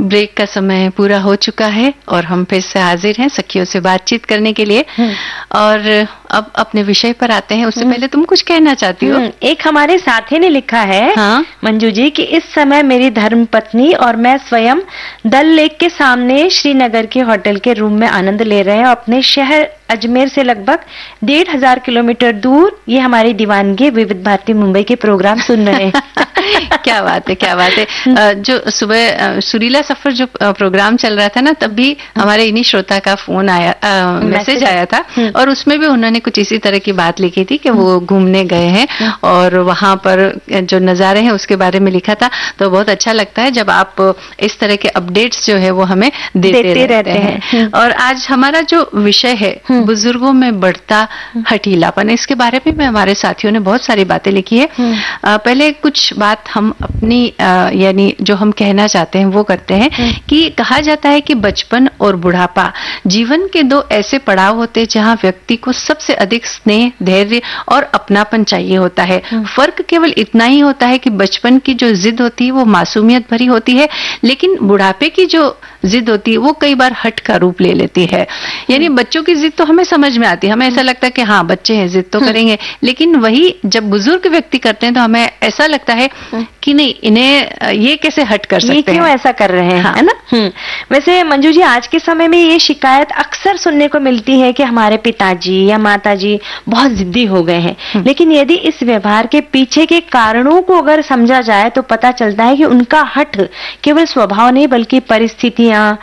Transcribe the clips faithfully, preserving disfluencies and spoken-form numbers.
Break का समय पूरा हो चुका है और हम फिर से हाजिर हैं सखियों से बातचीत करने के लिए। और अब अपने विषय पर आते हैं। उससे पहले तुम कुछ कहना चाहती हो? एक हमारे साथी ने लिखा है, हाँ? मंजू जी, कि इस समय मेरी धर्मपत्नी और मैं स्वयं डल लेक के सामने श्रीनगर के होटल के रूम में आनंद ले रहे हैं। अपने शहर अजमेर से लगभग डेढ़ हजार किलोमीटर दूर ये हमारी दीवानगी विविध भारती मुंबई के प्रोग्राम सुन रहे हैं। क्या बात है, क्या बात है। जो सुबह सुरीला सफर जो प्रोग्राम चल रहा था ना, तब भी हमारे इन्हीं श्रोता का फोन आया, मैसेज आया था और उसमें भी उन्होंने कुछ इसी तरह की बात लिखी थी कि वो घूमने गए हैं और वहां पर जो नजारे हैं उसके बारे में लिखा था। तो बहुत अच्छा लगता है जब आप इस तरह के अपडेट्स जो है वो हमें देते, देते रहते हैं, हैं। और आज हमारा जो विषय है बुजुर्गों में बढ़ता हठीलापन, इसके बारे में हमारे साथियों ने बहुत सारी बातें लिखी है। पहले कुछ बात हम अपनी यानी जो हम कहना चाहते हैं वो करते हैं कि कहा जाता है कि बचपन और बुढ़ापा जीवन के दो ऐसे पड़ाव होते हैं जहां व्यक्ति को सबसे अधिक स्नेह, धैर्य और अपनापन चाहिए होता है। फर्क केवल इतना ही होता है कि बचपन की जो जिद होती है वो मासूमियत भरी होती है, लेकिन बुढ़ापे की जो जिद होती है वो कई बार हट का रूप ले लेती है। यानी बच्चों की जिद तो हमें समझ में आती है, हमें ऐसा लगता है कि हाँ बच्चे हैं, जिद तो करेंगे, लेकिन वही जब बुजुर्ग व्यक्ति करते हैं तो हमें ऐसा लगता है कि नहीं, इन्हें ये कैसे हट कर सकते हैं, ये क्यों ऐसा कर रहे हैं, हाँ। है ना। वैसे मंजू जी, आज के समय में ये शिकायत अक्सर सुनने को मिलती है कि हमारे पिताजी या माताजी बहुत जिद्दी हो गए हैं, लेकिन यदि इस व्यवहार के पीछे के कारणों को अगर समझा जाए तो पता चलता है कि उनका हठ केवल स्वभाव नहीं बल्कि परिस्थितियां,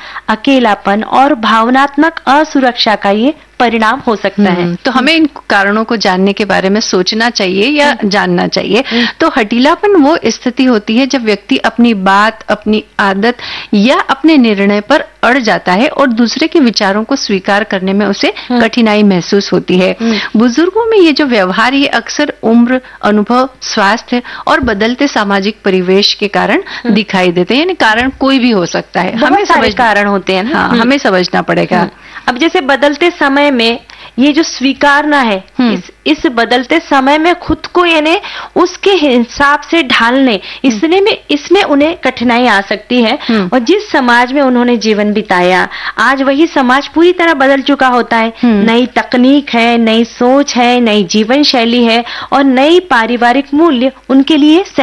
अकेलापन और भावनात्मक असुरक्षा का ये परिणाम हो सकता है। तो हमें इन कारणों को जानने के बारे में सोचना चाहिए या जानना चाहिए। तो हठीलापन वो स्थिति होती है जब व्यक्ति अपनी बात, अपनी आदत या अपने निर्णय पर अड़ जाता है और दूसरे के विचारों को स्वीकार करने में उसे कठिनाई महसूस होती है। बुजुर्गों में ये जो व्यवहार ये अक्सर उम्र, अनुभव, स्वास्थ्य और बदलते सामाजिक परिवेश के कारण दिखाई देते हैं। यानी कारण कोई भी हो सकता है, हमें समझ कारण होते हैं ना, हाँ, हमें समझना पड़ेगा। अब जैसे बदलते समय में ये जो स्वीकारना है, इस इस बदलते समय में खुद को यानी उसके हिसाब से ढालने, इसने में इसमें उन्हें कठिनाई आ सकती है। और जिस समाज में उन्होंने जीवन बिताया, आज वही समाज पूरी तरह बदल चुका होता है। नई तकनीक है, नई सोच है, नई जीवन शैली है और नई पारिवारिक मूल्य उनके लिए